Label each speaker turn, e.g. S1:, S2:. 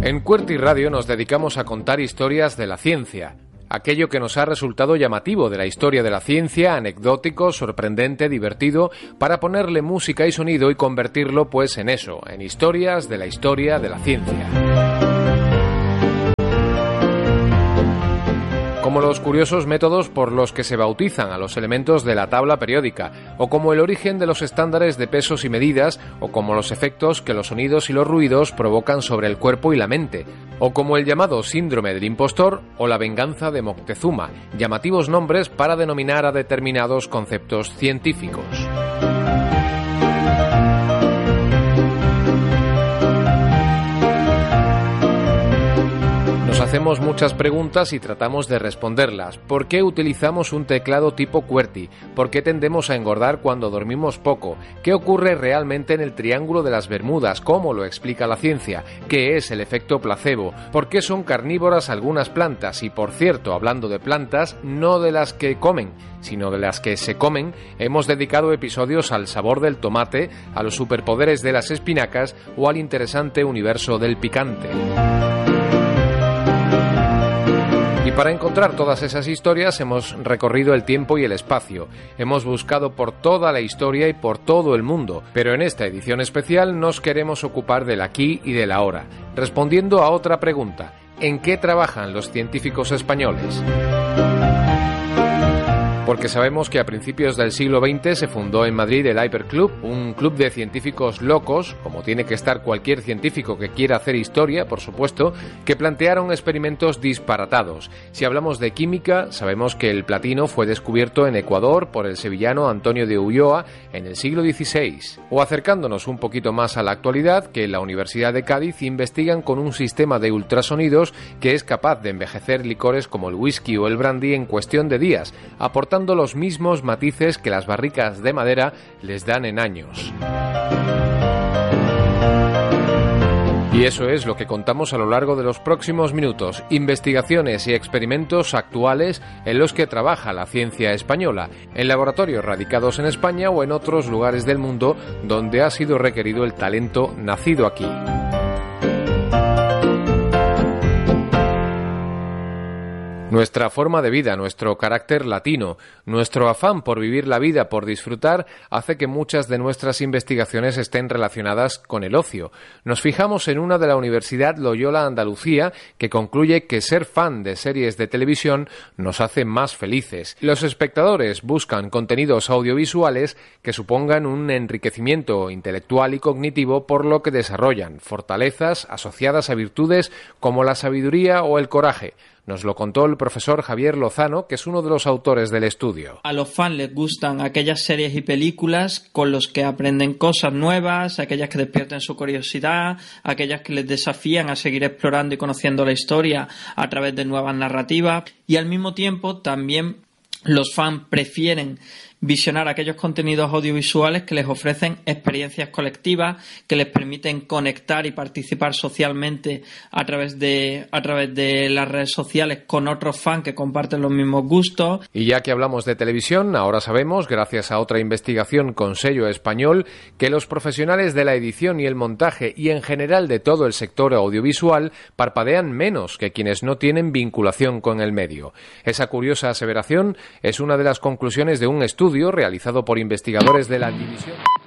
S1: En QWERTY Radio nos dedicamos a contar historias de la ciencia, aquello que nos ha resultado llamativo de la historia de la ciencia, anecdótico, sorprendente, divertido, para ponerle música y sonido y convertirlo pues en eso, en historias de la historia de la ciencia. Como los curiosos métodos por los que se bautizan a los elementos de la tabla periódica, o como el origen de los estándares de pesos y medidas, o como los efectos que los sonidos y los ruidos provocan sobre el cuerpo y la mente, o como el llamado síndrome del impostor o la venganza de Moctezuma, llamativos nombres para denominar a determinados conceptos científicos. Hacemos muchas preguntas y tratamos de responderlas. ¿Por qué utilizamos un teclado tipo QWERTY? ¿Por qué tendemos a engordar cuando dormimos poco? ¿Qué ocurre realmente en el Triángulo de las Bermudas? ¿Cómo lo explica la ciencia? ¿Qué es el efecto placebo? ¿Por qué son carnívoras algunas plantas? Y por cierto, hablando de plantas, no de las que comen, sino de las que se comen, hemos dedicado episodios al sabor del tomate, a los superpoderes de las espinacas o al interesante universo del picante. Y para encontrar todas esas historias hemos recorrido el tiempo y el espacio, hemos buscado por toda la historia y por todo el mundo, pero en esta edición especial nos queremos ocupar del aquí y del ahora, respondiendo a otra pregunta: ¿en qué trabajan los científicos españoles? Porque sabemos que a principios del siglo XX se fundó en Madrid el Hyperclub, un club de científicos locos, como tiene que estar cualquier científico que quiera hacer historia, por supuesto, que plantearon experimentos disparatados. Si hablamos de química, sabemos que el platino fue descubierto en Ecuador por el sevillano Antonio de Ulloa en el siglo XVI. O acercándonos un poquito más a la actualidad, que en la Universidad de Cádiz investigan con un sistema de ultrasonidos que es capaz de envejecer licores como el whisky o el brandy en cuestión de días, aportando los mismos matices que las barricas de madera les dan en años. Y eso es lo que contamos a lo largo de los próximos minutos, investigaciones y experimentos actuales en los que trabaja la ciencia española, en laboratorios radicados en España o en otros lugares del mundo donde ha sido requerido el talento nacido aquí. Nuestra forma de vida, nuestro carácter latino, nuestro afán por vivir la vida, por disfrutar, hace que muchas de nuestras investigaciones estén relacionadas con el ocio. Nos fijamos en una de la Universidad Loyola Andalucía que concluye que ser fan de series de televisión nos hace más felices. Los espectadores buscan contenidos audiovisuales que supongan un enriquecimiento intelectual y cognitivo, por lo que desarrollan fortalezas asociadas a virtudes como la sabiduría o el coraje. Nos lo contó el profesor Javier Lozano, que es uno de los autores del estudio.
S2: A los fans les gustan aquellas series y películas con los que aprenden cosas nuevas, aquellas que despierten su curiosidad, aquellas que les desafían a seguir explorando y conociendo la historia a través de nuevas narrativas, y al mismo tiempo también los fans prefieren visionar aquellos contenidos audiovisuales que les ofrecen experiencias colectivas, que les permiten conectar y participar socialmente a través de las redes sociales con otros fans que comparten los mismos gustos.
S1: Y ya que hablamos de televisión, ahora sabemos, gracias a otra investigación con sello español, que los profesionales de la edición y el montaje y en general de todo el sector audiovisual parpadean menos que quienes no tienen vinculación con el medio. Esa curiosa aseveración es una de las conclusiones de un estudio realizado por investigadores de la División